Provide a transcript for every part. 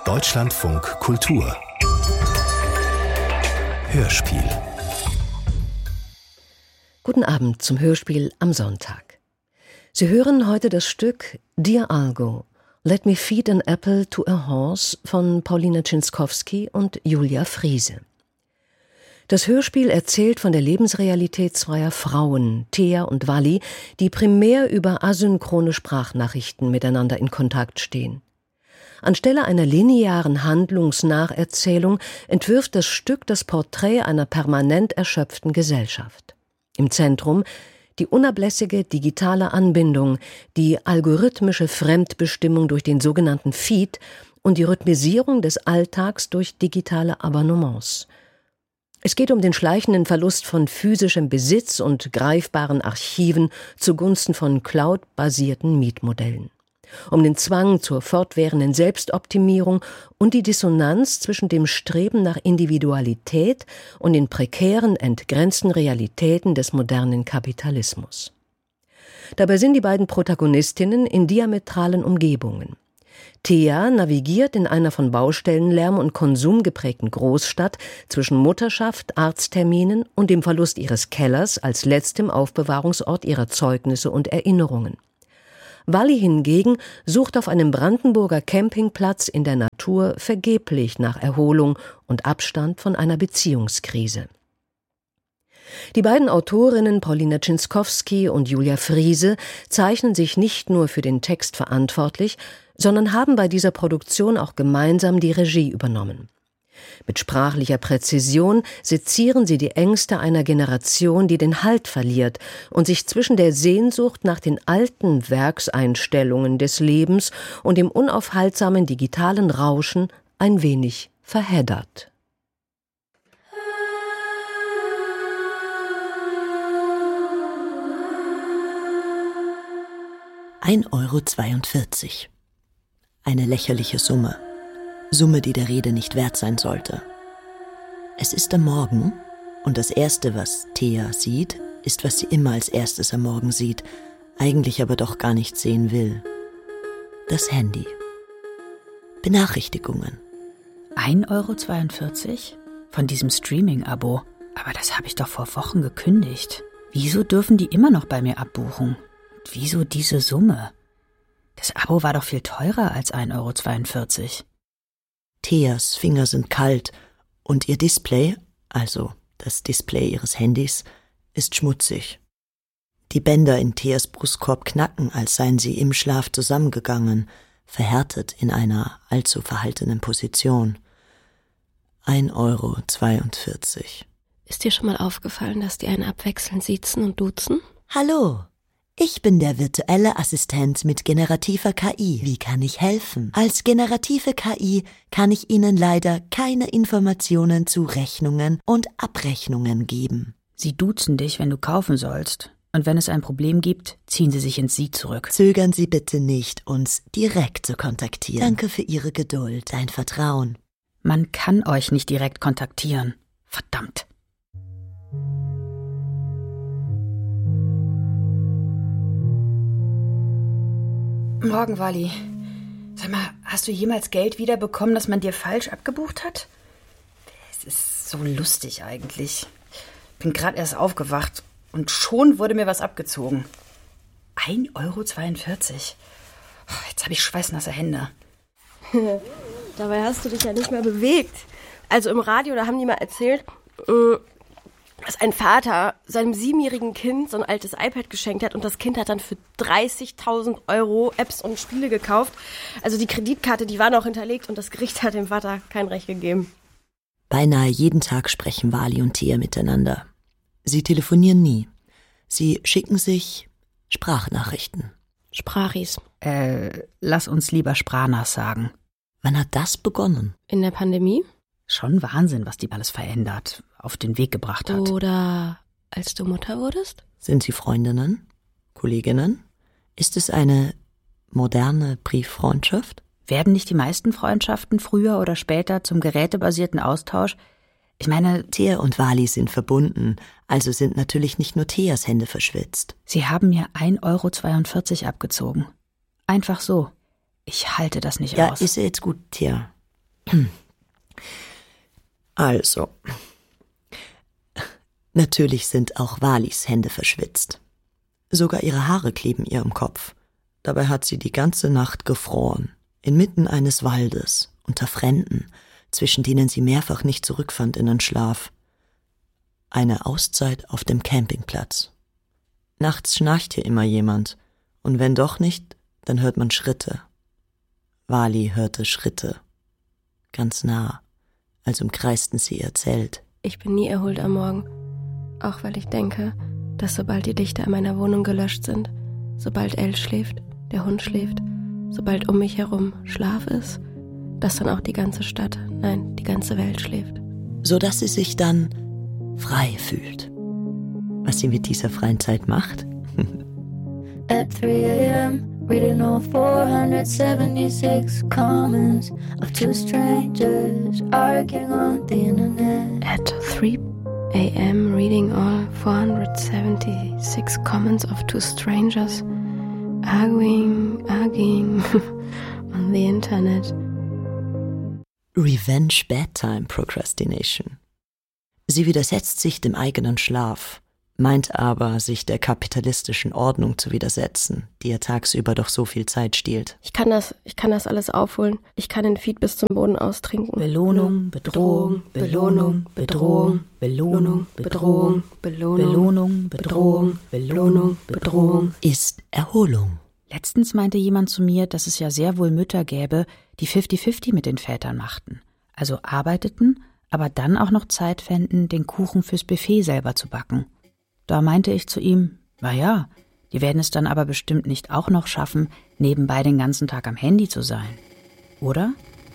Deutschlandfunk Kultur Hörspiel. Guten Abend zum Hörspiel am Sonntag. Sie hören heute das Stück Dear Algo, Let Me Feed an Apple to a Horse von Paulina Czinskowski und Julia Friese. Das Hörspiel erzählt von der Lebensrealität zweier Frauen, Thea und Wally, die primär über asynchrone Sprachnachrichten miteinander in Kontakt stehen. Anstelle einer linearen Handlungsnacherzählung entwirft das Stück das Porträt einer permanent erschöpften Gesellschaft. Im Zentrum die unablässige digitale Anbindung, die algorithmische Fremdbestimmung durch den sogenannten Feed und die Rhythmisierung des Alltags durch digitale Abonnements. Es geht um den schleichenden Verlust von physischem Besitz und greifbaren Archiven zugunsten von cloud-basierten Mietmodellen. Um den Zwang zur fortwährenden Selbstoptimierung und die Dissonanz zwischen dem Streben nach Individualität und den prekären, entgrenzten Realitäten des modernen Kapitalismus. Dabei sind die beiden Protagonistinnen in diametralen Umgebungen. Thea navigiert in einer von Baustellenlärm und Konsum geprägten Großstadt zwischen Mutterschaft, Arztterminen und dem Verlust ihres Kellers als letztem Aufbewahrungsort ihrer Zeugnisse und Erinnerungen. Wally hingegen sucht auf einem Brandenburger Campingplatz in der Natur vergeblich nach Erholung und Abstand von einer Beziehungskrise. Die beiden Autorinnen Paulina Czinskowski und Julia Friese zeichnen sich nicht nur für den Text verantwortlich, sondern haben bei dieser Produktion auch gemeinsam die Regie übernommen. Mit sprachlicher Präzision sezieren sie die Ängste einer Generation, die den Halt verliert und sich zwischen der Sehnsucht nach den alten Werkseinstellungen des Lebens und dem unaufhaltsamen digitalen Rauschen ein wenig verheddert. €1,42. Eine lächerliche Summe. Summe, die der Rede nicht wert sein sollte. Es ist am Morgen und das Erste, was Thea sieht, ist, was sie immer als erstes am Morgen sieht, eigentlich aber doch gar nicht sehen will. Das Handy. Benachrichtigungen. €1,42? Von diesem Streaming-Abo. Aber das habe ich doch vor Wochen gekündigt. Wieso dürfen die immer noch bei mir abbuchen? Und wieso diese Summe? Das Abo war doch viel teurer als €1,42. Theas Finger sind kalt und ihr Display, also das Display ihres Handys, ist schmutzig. Die Bänder in Theas Brustkorb knacken, als seien sie im Schlaf zusammengegangen, verhärtet in einer allzu verhaltenen Position. €1,42. Ist dir schon mal aufgefallen, dass die einen abwechselnd siezen und duzen? Hallo, ich bin der virtuelle Assistent mit generativer KI. Wie kann ich helfen? Als generative KI kann ich Ihnen leider keine Informationen zu Rechnungen und Abrechnungen geben. Sie duzen dich, wenn du kaufen sollst. Und wenn es ein Problem gibt, ziehen sie sich ins Sie zurück. Zögern Sie bitte nicht, uns direkt zu kontaktieren. Danke für Ihre Geduld, dein Vertrauen. Man kann euch nicht direkt kontaktieren. Verdammt. Morgen, Wally. Sag mal, hast du jemals Geld wiederbekommen, das man dir falsch abgebucht hat? Es ist so lustig eigentlich. Bin gerade erst aufgewacht und schon wurde mir was abgezogen. €1,42. Jetzt habe ich schweißnasse Hände. Dabei hast du dich ja nicht mehr bewegt. Also im Radio, da haben die mal erzählt, dass ein Vater seinem 7-jährigen Kind so ein altes iPad geschenkt hat und das Kind hat dann für 30.000 € Apps und Spiele gekauft. Also die Kreditkarte, die war noch hinterlegt und das Gericht hat dem Vater kein Recht gegeben. Beinahe jeden Tag sprechen Wally und Thea miteinander. Sie telefonieren nie. Sie schicken sich Sprachnachrichten. Sprachis. Lass uns lieber Spranas sagen. Wann hat das begonnen? In der Pandemie? Schon Wahnsinn, was die alles verändert, auf den Weg gebracht hat. Oder als du Mutter wurdest? Sind Sie Freundinnen? Kolleginnen? Ist es eine moderne Brieffreundschaft? Werden nicht die meisten Freundschaften früher oder später zum gerätebasierten Austausch? Ich meine, Thea und Wally sind verbunden, also sind natürlich nicht nur Theas Hände verschwitzt. Sie haben mir €1,42 abgezogen. Einfach so. Ich halte das nicht aus. Ja, ist ja jetzt gut, Thea. Also, natürlich sind auch Walis Hände verschwitzt. Sogar ihre Haare kleben ihr im Kopf. Dabei hat sie die ganze Nacht gefroren, inmitten eines Waldes, unter Fremden, zwischen denen sie mehrfach nicht zurückfand in den Schlaf. Eine Auszeit auf dem Campingplatz. Nachts schnarcht hier immer jemand, und wenn doch nicht, dann hört man Schritte. Wali hörte Schritte, ganz nah, als umkreisten sie ihr Zelt. Ich bin nie erholt am Morgen, auch weil ich denke, dass sobald die Lichter in meiner Wohnung gelöscht sind, sobald Elle schläft, der Hund schläft, sobald um mich herum Schlaf ist, dass dann auch die ganze Stadt, nein, die ganze Welt schläft. Sodass sie sich dann frei fühlt. Was sie mit dieser freien Zeit macht? At 3 a.m., reading all 476 comments of two strangers arguing on the internet. At 3 a.m., reading all 476 comments of two strangers arguing on the internet. Revenge Bedtime Procrastination. Sie widersetzt sich dem eigenen Schlaf, meint aber, sich der kapitalistischen Ordnung zu widersetzen, die ihr tagsüber doch so viel Zeit stiehlt. Ich kann das alles aufholen. Ich kann den Feed bis zum Boden austrinken. Belohnung, Bedrohung, Belohnung, Bedrohung, Belohnung, Bedrohung, Belohnung, Bedrohung, Belohnung, Bedrohung. Ist Erholung. Letztens meinte jemand zu mir, dass es ja sehr wohl Mütter gäbe, die 50-50 mit den Vätern machten. Also arbeiteten, aber dann auch noch Zeit fänden, den Kuchen fürs Buffet selber zu backen. Da meinte ich zu ihm, na ja, die werden es dann aber bestimmt nicht auch noch schaffen, nebenbei den ganzen Tag am Handy zu sein. Oder?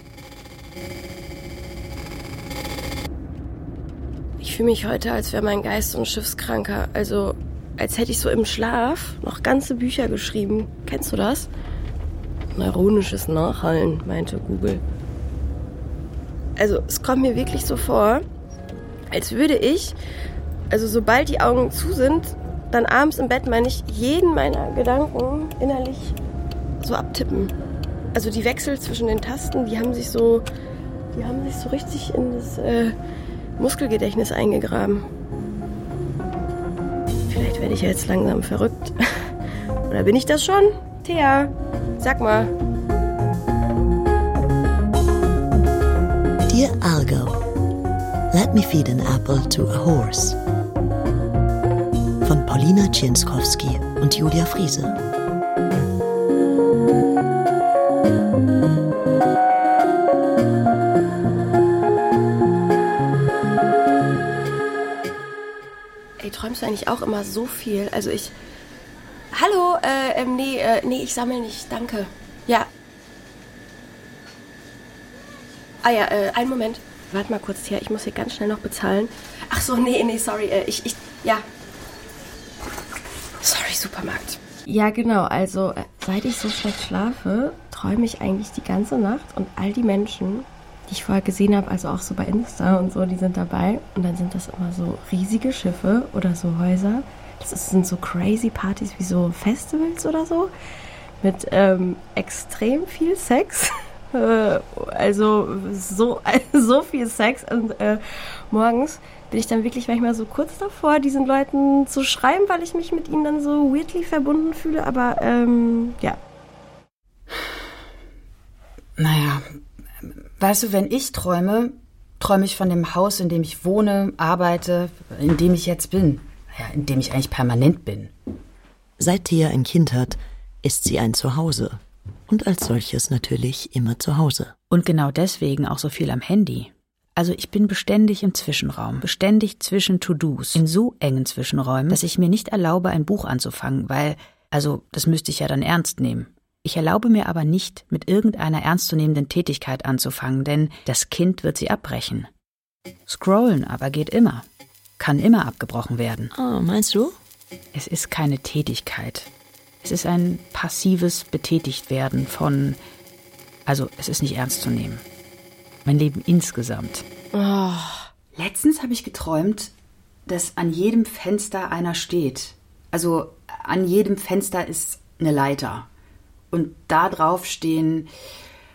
Ich fühle mich heute, als wäre mein Geist so ein Schiffskranker. Also, als hätte ich so im Schlaf noch ganze Bücher geschrieben. Kennst du das? Neuronisches Nachhallen, meinte Google. Also, es kommt mir wirklich so vor, als würde ich, also sobald die Augen zu sind, dann abends im Bett, meine ich, jeden meiner Gedanken innerlich so abtippen. Also die Wechsel zwischen den Tasten, die haben sich so richtig in das Muskelgedächtnis eingegraben. Vielleicht werde ich jetzt langsam verrückt. Oder bin ich das schon? Thea, sag mal. Dear Argo, let me feed an apple to a horse. Von Paulina Cienskowski und Julia Friese. Ey, träumst du eigentlich auch immer so viel? Also ich... Hallo, nee, ich sammle nicht, danke. Ja. Ah ja, einen Moment. Warte mal kurz, Thea, ich muss hier ganz schnell noch bezahlen. Ach so, nee, sorry, ja. Sorry, Supermarkt. Ja, genau, also seit ich so schlecht schlafe, träume ich eigentlich die ganze Nacht und all die Menschen, die ich vorher gesehen habe, also auch so bei Insta und so, die sind dabei und dann sind das immer so riesige Schiffe oder so Häuser. Sind so crazy Partys wie so Festivals oder so mit extrem viel Sex. Also so viel Sex und morgens bin ich dann wirklich manchmal so kurz davor, diesen Leuten zu schreiben, weil ich mich mit ihnen dann so weirdly verbunden fühle, aber ja. Naja, weißt du, wenn ich träume ich von dem Haus, in dem ich wohne, arbeite, in dem ich jetzt bin. Ja, in dem ich eigentlich permanent bin. Seit Thea ein Kind hat, ist sie ein Zuhause. Und als solches natürlich immer zu Hause. Und genau deswegen auch so viel am Handy. Also ich bin beständig im Zwischenraum, beständig zwischen To-Dos, in so engen Zwischenräumen, dass ich mir nicht erlaube, ein Buch anzufangen, weil, also das müsste ich ja dann ernst nehmen. Ich erlaube mir aber nicht, mit irgendeiner ernstzunehmenden Tätigkeit anzufangen, denn das Kind wird sie abbrechen. Scrollen aber geht immer, kann immer abgebrochen werden. Oh, meinst du? Es ist keine Tätigkeit. Es ist ein passives Betätigtwerden von, also es ist nicht ernst zu nehmen. Mein Leben insgesamt. Oh. Letztens habe ich geträumt, dass an jedem Fenster einer steht. Also an jedem Fenster ist eine Leiter. Und da drauf stehen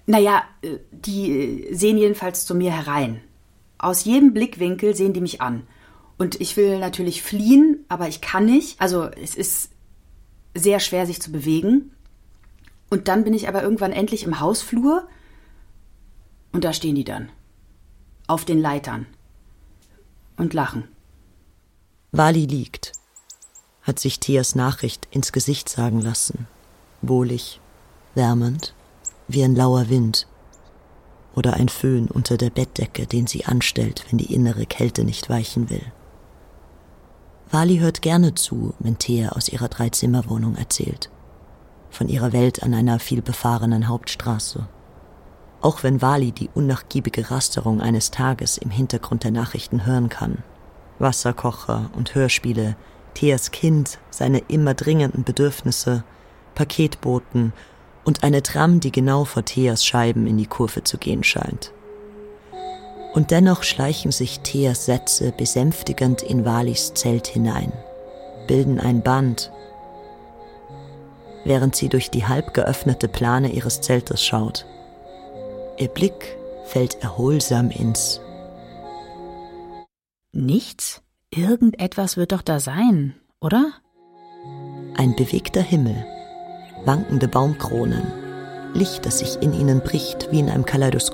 Naja, die sehen jedenfalls zu mir herein. Aus jedem Blickwinkel sehen die mich an. Und ich will natürlich fliehen, aber ich kann nicht. Also es ist sehr schwer, sich zu bewegen. Und dann bin ich aber irgendwann endlich im Hausflur. Und da stehen die dann. Auf den Leitern. Und lachen. Wally liegt, hat sich Theas Nachricht ins Gesicht sagen lassen. Wohlig, wärmend, wie ein lauer Wind. Oder ein Föhn unter der Bettdecke, den sie anstellt, wenn die innere Kälte nicht weichen will. Wally hört gerne zu, wenn Thea aus ihrer 3-Zimmer-Wohnung erzählt. Von ihrer Welt an einer vielbefahrenen Hauptstraße. Auch wenn Wally die unnachgiebige Rasterung eines Tages im Hintergrund der Nachrichten hören kann. Wasserkocher und Hörspiele, Theas Kind, seine immer dringenden Bedürfnisse, Paketboten und eine Tram, die genau vor Theas Scheiben in die Kurve zu gehen scheint. Und dennoch schleichen sich Theas Sätze besänftigend in Wallys Zelt hinein, bilden ein Band, während sie durch die halb geöffnete Plane ihres Zeltes schaut. Ihr Blick fällt erholsam ins Nichts? Irgendetwas wird doch da sein, oder? Ein bewegter Himmel, wankende Baumkronen, Licht, das sich in ihnen bricht wie in einem Kaleidoskop.